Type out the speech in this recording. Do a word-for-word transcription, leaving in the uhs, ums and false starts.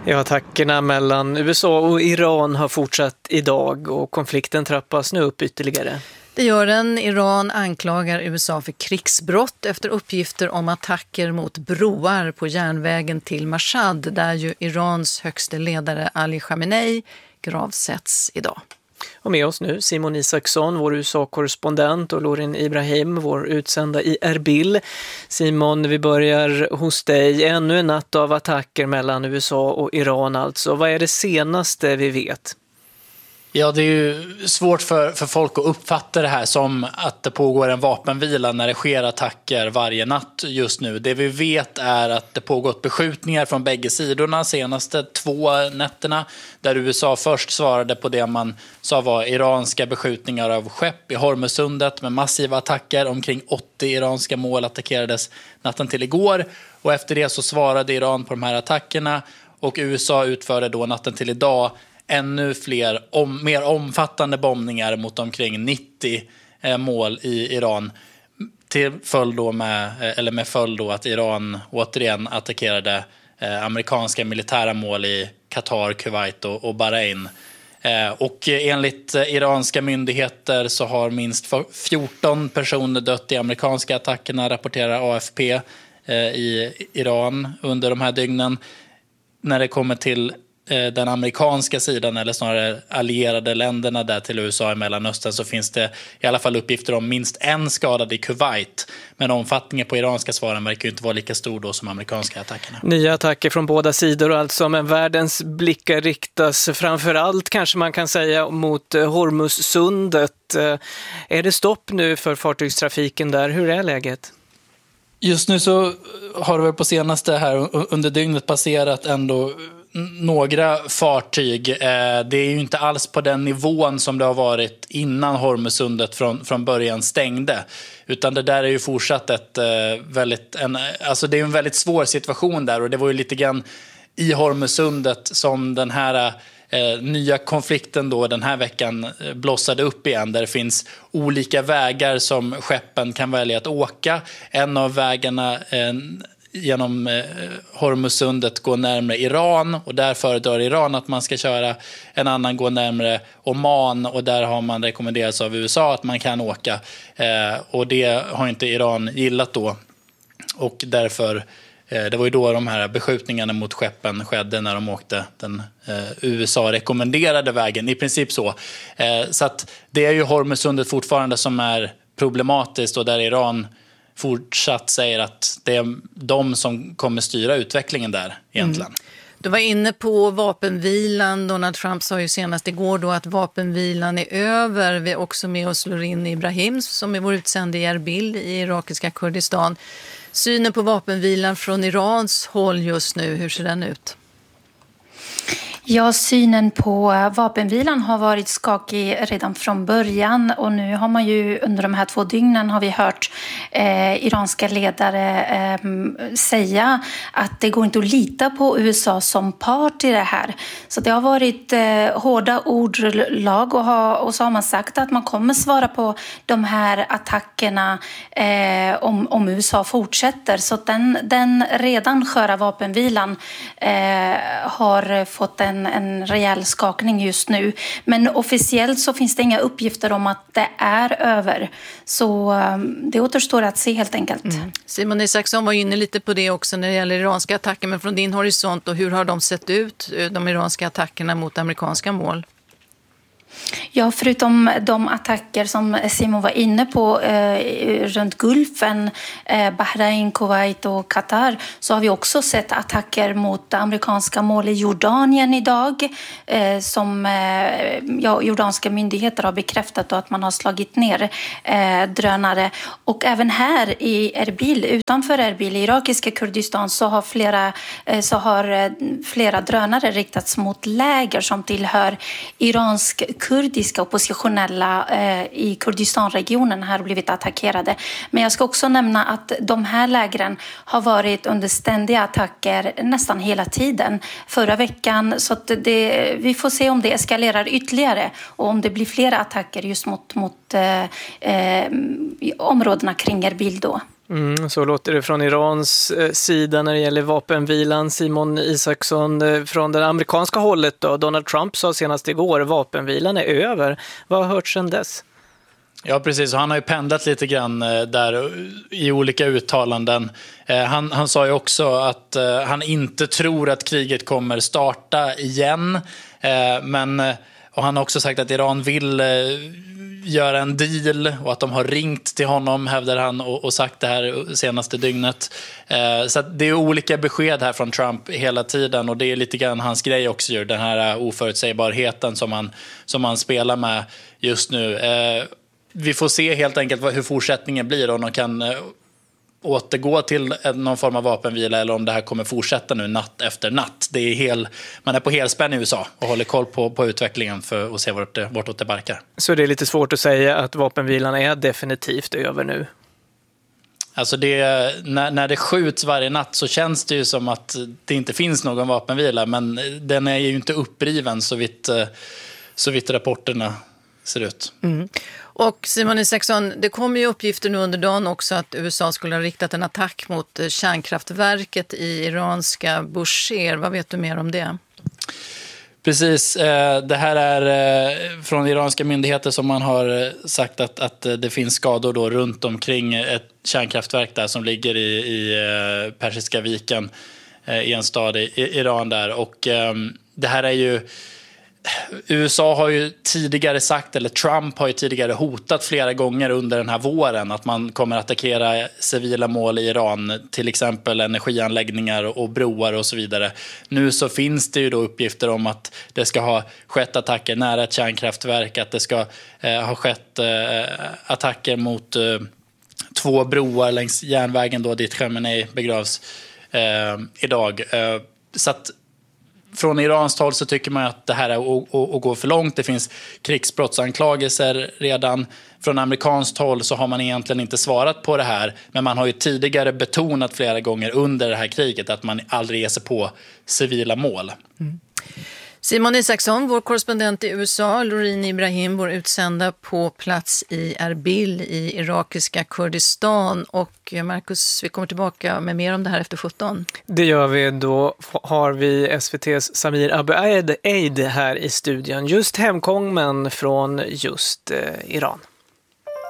Ja, attackerna mellan U S A och Iran har fortsatt idag och konflikten trappas nu upp ytterligare. Det gör den. Iran anklagar U S A för krigsbrott efter uppgifter om attacker mot broar på järnvägen till Mashhad, där ju Irans högste ledare Ali Khamenei gravsätts idag. Och med oss nu Simon Isaksson, vår U S A-korrespondent, och Lorin Ibrahim, vår utsända i Erbil. Simon, vi börjar hos dig. Ännu en natt av attacker mellan U S A och Iran alltså. Vad är det senaste vi vet? Ja, det är ju svårt för, för folk att uppfatta det här som att det pågår en vapenvila när det sker attacker varje natt just nu. Det vi vet är att det pågått beskjutningar från bägge sidorna senaste två nätterna, där U S A först svarade på det man sa var iranska beskjutningar av skepp i Hormuzsundet med massiva attacker. Omkring åttio iranska mål attackerades natten till igår, och efter det så svarade Iran på de här attackerna, och U S A utförde då natten till idag ännu fler, om, mer omfattande bombningar mot omkring nittio eh, mål i Iran, till följd då med, eller med följd då att Iran återigen attackerade eh, amerikanska militära mål i Qatar, Kuwait och, och Bahrain. Eh, och enligt eh, iranska myndigheter så har minst fjorton personer dött i amerikanska attackerna, rapporterar A F P eh, i Iran under de här dygnen. När det kommer till den amerikanska sidan, eller snarare allierade länderna där till U S A i Mellanöstern, så finns det i alla fall uppgifter om minst en skadad i Kuwait. Men omfattningen på iranska svaren verkar ju inte vara lika stor då som amerikanska attackerna. Nya attacker från båda sidor alltså, men världens blickar riktas framförallt, kanske man kan säga, mot Hormuzsundet. Är det stopp nu för fartygstrafiken där? Hur är läget? Just nu så har det väl på senaste här under dygnet passerat ändå några fartyg. Det är ju inte alls på den nivån som det har varit innan Hormuzsundet från, från början stängde. Utan det där är ju fortsatt ett väldigt, en, alltså det är en väldigt svår situation där, och det var ju lite grann i Hormuzsundet som den här eh, nya konflikten då den här veckan blossade upp igen, där det finns olika vägar som skeppen kan välja att åka. En av vägarna eh, genom eh, Hormuzsundet går närmare Iran, och där föredrar Iran att man ska köra. En annan går närmare Oman, och där har man rekommenderats av U S A att man kan åka. Eh, och det har inte Iran gillat då. Och därför, eh, det var ju då de här beskjutningarna mot skeppen skedde, när de åkte den eh, U S A-rekommenderade vägen. I princip så. Eh, så att det är ju Hormuzsundet fortfarande som är problematiskt, och där Iran fortsatt säger att det är de som kommer styra utvecklingen där egentligen. Mm. Du var inne på vapenvilan. Donald Trump sa ju senast igår då att vapenvilan är över. Vi är också med oss Lorin Ibrahim, som är vår utsände i Erbil i irakiska Kurdistan. Synen på vapenvilan från Irans håll just nu, hur ser den ut? Ja, synen på vapenvilan har varit skakig redan från början, och nu har man ju under de här två dygnen har vi hört eh, iranska ledare eh, säga att det går inte att lita på U S A som part i det här. Så det har varit eh, hårda ordlag, och, ha, och så har man sagt att man kommer svara på de här attackerna eh, om, om U S A fortsätter. Så den, den redan sköra vapenvilan eh, har fått en En, en rejäl skakning just nu. Men officiellt så finns det inga uppgifter om att det är över. Så um, det återstår att se helt enkelt. Mm. Simon Isaksson var inne lite på det också när det gäller iranska attacker. Men från din horisont, och hur har de sett ut, de iranska attackerna mot amerikanska mål? Ja, förutom de attacker som Simon var inne på eh, runt Gulfen, eh, Bahrain, Kuwait och Qatar, så har vi också sett attacker mot amerikanska mål i Jordanien idag, eh, som eh, ja, jordanska myndigheter har bekräftat att man har slagit ner eh, drönare. Och även här i Erbil, utanför Erbil, i irakiska Kurdistan, så har flera, eh, så har eh, flera drönare riktats mot läger som tillhör iransk kurdiska oppositionella eh, i Kurdistanregionen har blivit attackerade. Men jag ska också nämna att de här lägren har varit under ständiga attacker nästan hela tiden förra veckan. Så att det, vi får se om det eskalerar ytterligare och om det blir flera attacker just mot, mot eh, eh, områdena kring Erbil då. Mm, så låter det från Irans eh, sida när det gäller vapenvilan. Simon Isaksson, eh, från det amerikanska hållet då. Donald Trump sa senast igår, vapenvilan är över. Vad har hört sedan dess? Ja, precis. Han har ju pendlat lite grann där i olika uttalanden. Han, han sa ju också att han inte tror att kriget kommer starta igen. Men, och han har också sagt att Iran vill göra en deal och att de har ringt till honom, hävdar han, och, och sagt det här senaste dygnet. Så att det är olika besked här från Trump hela tiden, och det är lite grann hans grej också, den här oförutsägbarheten som han, som han spelar med just nu. Vi får se helt enkelt hur fortsättningen blir, om de kan återgå till någon form av vapenvila eller om det här kommer fortsätta nu natt efter natt. Det är hel, man är på helspänn i U S A och håller koll på, på utvecklingen för att se vart det, vartåt det barkar. Så det är lite svårt att säga att vapenvilan är definitivt över nu? Alltså det, när, när det skjuts varje natt så känns det ju som att det inte finns någon vapenvila, men den är ju inte uppriven så vitt, så vitt rapporterna ser ut. Mm. Och Simon Isaksson, det kommer ju uppgifter nu under dagen också att U S A skulle ha riktat en attack mot kärnkraftverket i iranska Bushehr. Vad vet du mer om det? Precis, det här är från iranska myndigheter som man har sagt att, att det finns skador då runt omkring ett kärnkraftverk där som ligger i, i Persiska viken i en stad i Iran där. Och det här är ju, U S A har ju tidigare sagt, eller Trump har ju tidigare hotat flera gånger under den här våren att man kommer att attackera civila mål i Iran, till exempel energianläggningar och broar och så vidare. Nu så finns det ju då uppgifter om att det ska ha skett attacker nära ett kärnkraftverk, att det ska eh, ha skett eh, attacker mot eh, två broar längs järnvägen då dit Khamenei begravs eh, idag. Eh, så att från Irans håll så tycker man att det här är att gå för långt. Det finns krigsbrottsanklagelser redan. Från amerikanskt håll så har man egentligen inte svarat på det här. Men man har ju tidigare betonat flera gånger under det här kriget att man aldrig ger sig på civila mål. Mm. Simon Isaksson, vår korrespondent i U S A, Lorin Ibrahim, vår utsända på plats i Erbil i irakiska Kurdistan. Och Marcus, vi kommer tillbaka med mer om det här efter sjutton. Det gör vi. Då har vi S V T:s Samir Abu Aid här i studion. Just hemkommen från just eh, Iran.